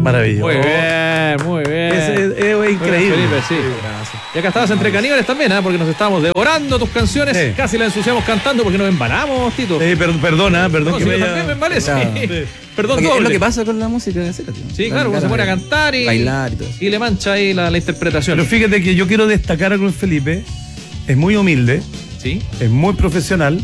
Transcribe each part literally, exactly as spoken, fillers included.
Maravilloso. Muy bien, muy bien. Es, es, es increíble. Felipe, sí. Gracias. Y acá estabas entre caníbales también, ¿eh? Porque nos estábamos devorando tus canciones. Sí. Casi las ensuciamos cantando porque nos embalamos, Tito. Eh, per, perdona, perdón no, que sí, me haya... también me embalé, sí. Sí. Perdón, es lo que pasa con la música de Cerati. Sí, claro, uno se pone a cantar y bailar y todo eso. Y le mancha ahí la, la interpretación. Pero fíjate que yo quiero destacar a Luis Felipe. Es muy humilde. Sí. Es muy profesional.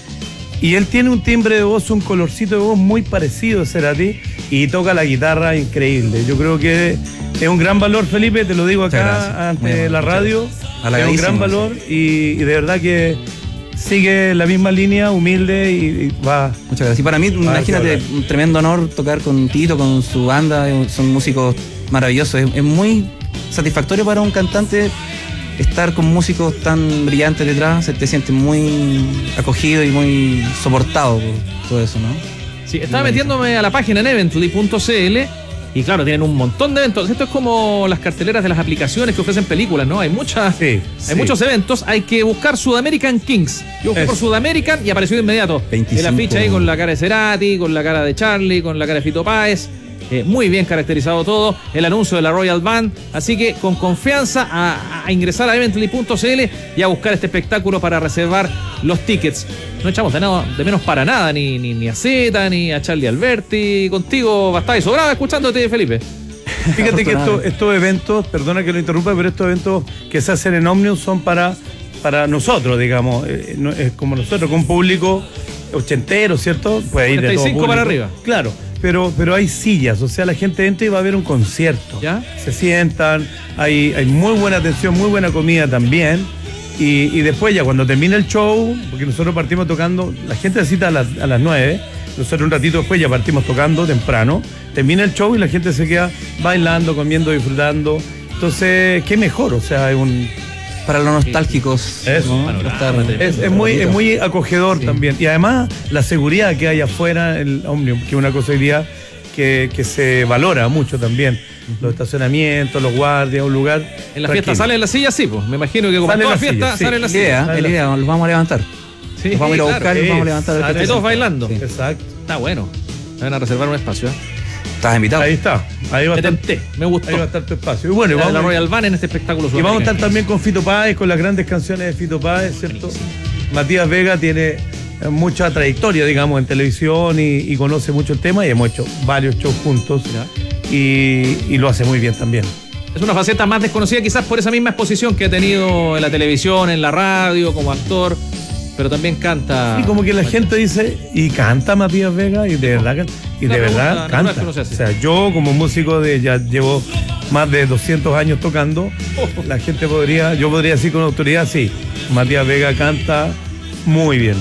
Y él tiene un timbre de voz, un colorcito de voz muy parecido a Cerati. Y toca la guitarra increíble. Yo creo que es un gran valor, Felipe, te lo digo acá ante bueno, la radio. Es un gran valor y, y de verdad que sigue la misma línea, humilde y, y va. Muchas gracias. Y para mí, imagínate, un tremendo honor tocar con Tito, con su banda. Son músicos maravillosos. Es, es muy satisfactorio para un cantante estar con músicos tan brillantes detrás. Se te siente muy acogido y muy soportado por todo eso, ¿no? Sí, estaba metiéndome a la página en evently punto c l y claro, tienen un montón de eventos. Esto es como las carteleras de las aplicaciones que ofrecen películas, ¿no? Hay muchas, sí, hay sí. muchos eventos. Hay que buscar Sudamerican Kings. Yo busqué por Sudamerican y apareció de inmediato. veinticinco. El afiche ahí con la cara de Cerati, con la cara de Charlie, con la cara de Fito Páez. Eh, muy bien caracterizado todo, el anuncio de la Royal Band, así que con confianza a, a ingresar a evently punto c l y a buscar este espectáculo para reservar los tickets. No echamos de, nada, de menos para nada, ni, ni, ni a Zeta, ni a Charlie Alberti, contigo bastaba y sobraba escuchándote, Felipe. Fíjate que esto, estos eventos, perdona que lo interrumpa, pero estos eventos que se hacen en Omnium son para, para nosotros, digamos, eh, no, es como nosotros, con público ochentero, ¿cierto? Puede ir de todo público para arriba. Claro. Pero, pero hay sillas, o sea, la gente entra y va a ver un concierto. ¿Ya? Se sientan, hay, hay muy buena atención, muy buena comida también. Y, y después ya cuando termina el show, porque nosotros partimos tocando, la gente se cita a las, a las nueve, nosotros un ratito después ya partimos tocando temprano, termina el show y la gente se queda bailando, comiendo, disfrutando. Entonces, qué mejor, o sea, es un... Para los nostálgicos. Eso. ¿No? Es, es, muy, es muy acogedor sí. también. Y además, la seguridad que hay afuera, el Omnium, que es una cosa hoy día que, que se valora mucho también. Uh-huh. Los estacionamientos, los guardias, un lugar. En la fiesta salen las sillas, sí, pues. Me imagino que como en toda la fiesta sí. salen las sillas. La idea, los vamos a levantar. Sí, los vamos a ir a buscar y los vamos a levantar. Hay todos bailando. Sí. Exacto. Está bueno. Van a reservar un espacio, ¿eh? Estás invitado. Ahí está. Ahí va me a estar, tenté, me gustó. Ahí va a estar tu espacio. Y bueno, y vamos la Royal Band en este espectáculo. Y vamos a estar también con Fito Páez, con las grandes canciones de Fito Páez, ¿cierto? Buenísimo. Matías Vega tiene mucha trayectoria, digamos, en televisión y, y conoce mucho el tema y hemos hecho varios shows juntos y, y lo hace muy bien también. Es una faceta más desconocida quizás por esa misma exposición que ha tenido en la televisión, en la radio, como actor. Pero también canta. Y como que la gente dice, y canta Matías Vega, y de verdad, y de verdad canta. O sea, yo como músico de ya llevo más de doscientos años tocando, la gente podría, yo podría decir con autoridad, sí, Matías Vega canta muy bien.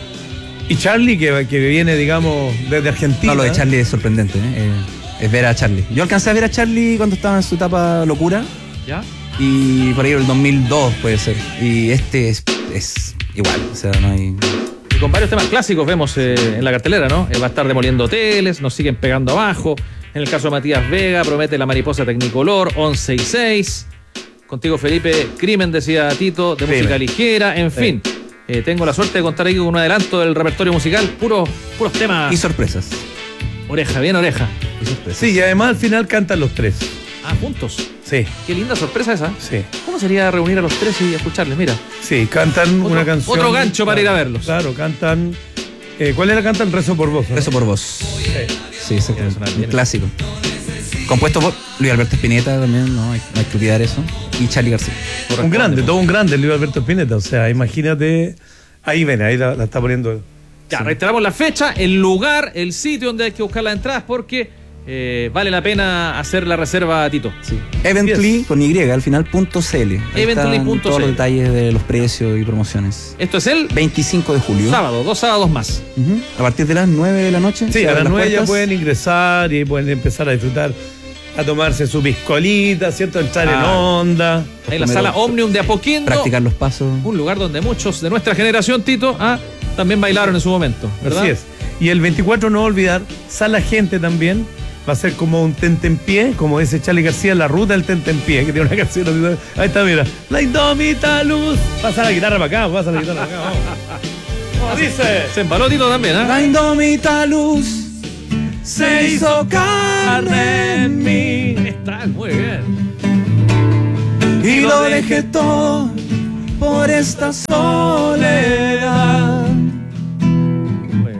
Y Charlie, que, que viene, digamos, desde Argentina. No, lo de Charlie es sorprendente, ¿eh? Eh, es ver a Charlie. Yo alcancé a ver a Charlie cuando estaba en su etapa locura. ¿Ya? Y por ahí el dos mil dos puede ser. Y este es, es igual, o sea, no hay... Y con varios temas clásicos vemos eh, en la cartelera, ¿no? Eh, va a estar demoliendo hoteles, nos siguen pegando abajo. En el caso de Matías Vega, promete La Mariposa Tecnicolor, once y seis. Contigo, Felipe, Crimen, decía Tito, de música ligera, en sí. fin. Eh, tengo la suerte de contar aquí con un adelanto del repertorio musical, puros, puros temas. Y sorpresas. Oreja, bien oreja. Y sorpresas. Sí, y además al final cantan los tres. Ah, juntos. Sí. Qué linda sorpresa esa. Sí. ¿Cómo sería reunir a los tres y escucharles? Mira. Sí, cantan otro, una canción. Otro gancho para claro, ir a verlos. Claro, cantan. Eh, ¿Cuál es la cantan? Rezo por vos, ¿no? Rezo por vos. Sí, sí es un clásico. Compuesto por Luis Alberto Spinetta también, no hay, no hay que olvidar eso. Y Charly García. Un grande, todo un grande Luis Alberto Spinetta. O sea, imagínate. Ahí ven, ahí la, la está poniendo. Ya, sí. Reiteramos la fecha, el lugar, el sitio donde hay que buscar las entradas porque eh, vale la pena hacer la reserva, Tito. Sí. Evently, yes. con Y, al final, punto cl. Evently punto todos cl. los detalles de los precios y promociones. Esto es el veinticinco de julio. Sábado, dos sábados más. Uh-huh. A partir de las nueve de la noche. Sí, a las nueve ya pueden ingresar y pueden empezar a disfrutar, a tomarse su piscolita, ¿cierto? Entrar ah, en onda. En la sala Omnium de Apoquindo. Practicar los pasos. Un lugar donde muchos de nuestra generación, Tito, ah, también bailaron en su momento, ¿verdad? Así es. Y el veinticuatro, no olvidar, Sala Gente también. Va a ser como un tentempié, como dice Charly García, la ruta del tentempié, que tiene una canción. Ahí está, mira. La indómita luz. Pasa la guitarra para acá, pasa la guitarra para acá. Vamos. ¿Cómo dice? Se embaló Tito también, ¿eh? La indómita luz se hizo carne en mí. Está muy bien. Y lo dejé todo por esta soledad.